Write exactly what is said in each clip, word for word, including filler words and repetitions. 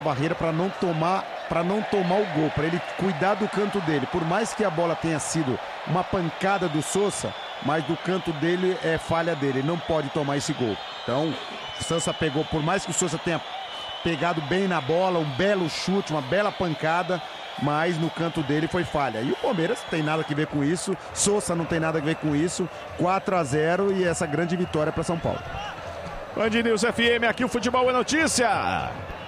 barreira para não tomar para não tomar o gol, para ele cuidar do canto dele. Por mais que a bola tenha sido uma pancada do Sousa, mas do canto dele é falha dele, ele não pode tomar esse gol. Então, o Sousa pegou, por mais que o Sousa tenha pegado bem na bola, um belo chute, uma bela pancada, mas no canto dele foi falha. E o Palmeiras não tem nada a ver com isso, Sousa não tem nada a ver com isso. quatro a zero e essa grande vitória para São Paulo. Band News F M, aqui o futebol é notícia.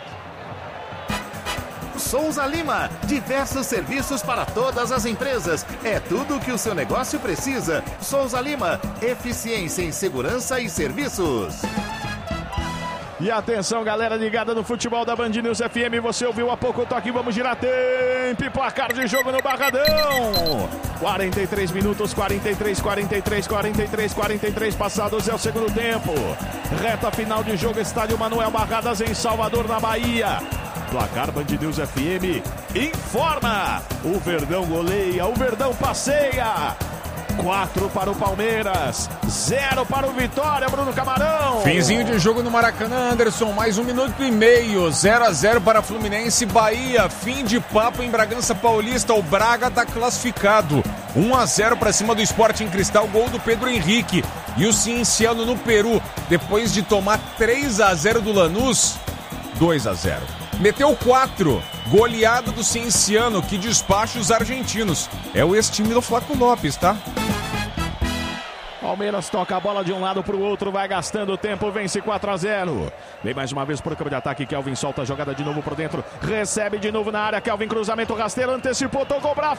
Souza Lima, diversos serviços para todas as empresas. É tudo o que o seu negócio precisa. Souza Lima, eficiência em segurança e serviços. E atenção, galera ligada no futebol da Band News F M, você ouviu há pouco o toque, vamos girar tempo e placar de jogo no Barradão. quarenta e três minutos, quarenta e três, quarenta e três, quarenta e três, quarenta e três passados é o segundo tempo. Reta final de jogo, estádio Manuel Barradas em Salvador, na Bahia. Placar Band News F M informa. O Verdão goleia, o Verdão passeia. quatro para o Palmeiras, zero para o Vitória, Bruno Camarão. Finzinho de jogo no Maracanã, Anderson, mais um minuto e meio, zero a zero para Fluminense, Bahia, fim de papo em Bragança Paulista, o Braga está classificado, um a zero para cima do Sporting Cristal, gol do Pedro Henrique, e o Cienciano no Peru, depois de tomar três a zero do Lanús, dois a zero. Meteu quatro, goleada do Cienciano, que despacha os argentinos. É o ex-time do Flaco Lopes, tá? Palmeiras toca a bola de um lado para o outro, vai gastando tempo, vence quatro a zero. Vem mais uma vez para o campo de ataque, Kelvin solta a jogada de novo por dentro, recebe de novo na área, Kelvin cruzamento rasteiro, antecipou, tocou para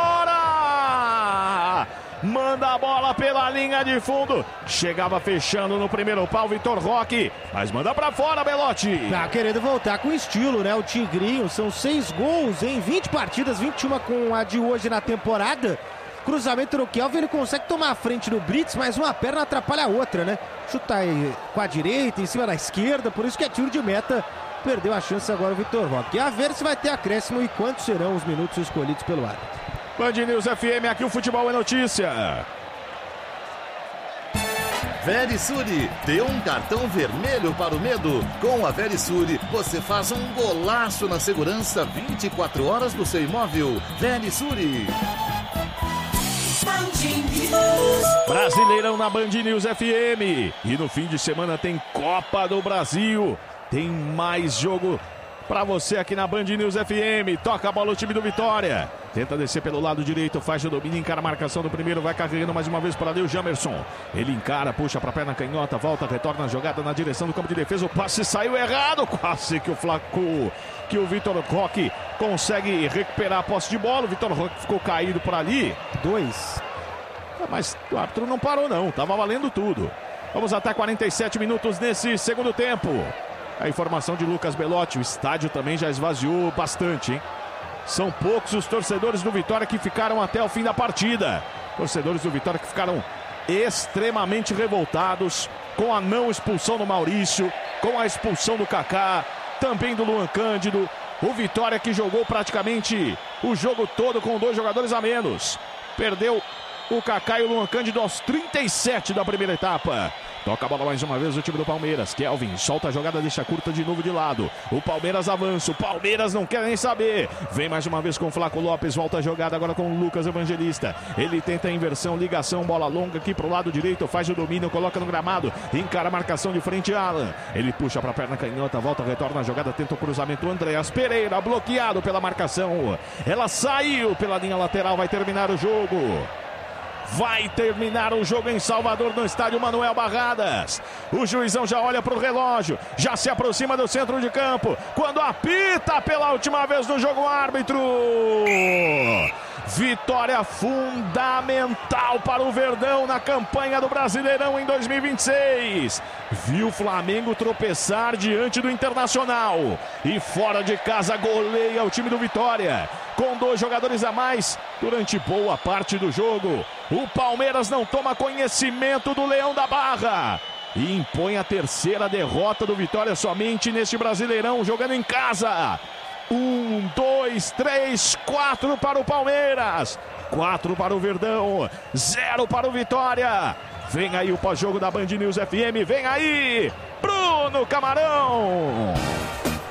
fora! Manda a bola pela linha de fundo. Chegava fechando no primeiro pau, Vitor Roque. Mas manda pra fora, Belotti. Tá querendo voltar com estilo, né? O Tigrinho. São seis gols em vinte partidas, vinte e uma com a de hoje na temporada. Cruzamento no Kelvin, ele consegue tomar a frente no Brits, mas uma perna atrapalha a outra, né? Chuta aí com a direita, em cima da esquerda, por isso que é tiro de meta. Perdeu a chance agora o Vitor Roque. E a ver se vai ter acréscimo e quantos serão os minutos escolhidos pelo árbitro. Band News F M, aqui o futebol é notícia. Verisure, dê um cartão vermelho para o medo. Com a Verisure, você faz um golaço na segurança vinte e quatro horas do seu imóvel. Verisure. Brasileirão na Band News F M. E no fim de semana tem Copa do Brasil. Tem mais jogo pra você aqui na Band News F M. Toca a bola o time do Vitória. Tenta descer pelo lado direito, faz o domínio, encara a marcação do primeiro, vai carregando mais uma vez para ali o Jamerson. Ele encara, puxa para a perna canhota, volta, retorna a jogada na direção do campo de defesa. O passe saiu errado, quase que o Flaco, que o Vitor Roque consegue recuperar a posse de bola. O Vitor Roque ficou caído por ali. Dois. Mas o árbitro não parou não, tava valendo tudo. Vamos até quarenta e sete minutos nesse segundo tempo. A informação de Lucas Belotti, o estádio também já esvaziou bastante, hein? São poucos os torcedores do Vitória que ficaram até o fim da partida. Torcedores do Vitória que ficaram extremamente revoltados com a não expulsão do Maurício, com a expulsão do Kaká, também do Luan Cândido. O Vitória que jogou praticamente o jogo todo com dois jogadores a menos. Perdeu o Kaká e o Luan Cândido aos trinta e sete da primeira etapa. Toca a bola mais uma vez o time do Palmeiras. Kelvin solta a jogada, deixa curta de novo de lado. O Palmeiras avança, o Palmeiras não quer nem saber. Vem mais uma vez com o Flaco Lopes, volta a jogada agora com o Lucas Evangelista. Ele tenta a inversão, ligação, bola longa aqui pro lado direito, faz o domínio, coloca no gramado, encara a marcação de frente, Alan. Ele puxa pra perna canhota, volta, retorna a jogada, tenta o cruzamento, Andréas Pereira, bloqueado pela marcação. Ela saiu pela linha lateral, vai terminar o jogo. Vai terminar o jogo em Salvador, no estádio Manuel Barradas. O juizão já olha para o relógio, já se aproxima do centro de campo, quando apita pela última vez no jogo o árbitro. Vitória fundamental para o Verdão na campanha do Brasileirão em dois mil e vinte e seis. Viu o Flamengo tropeçar diante do Internacional. E fora de casa goleia o time do Vitória. Com dois jogadores a mais durante boa parte do jogo. O Palmeiras não toma conhecimento do Leão da Barra. E impõe a terceira derrota do Vitória somente neste Brasileirão, jogando em casa. Um, dois, três, quatro para o Palmeiras. Quatro para o Verdão. Zero para o Vitória. Vem aí o pós-jogo da Band News F M. Vem aí, Bruno Camarão.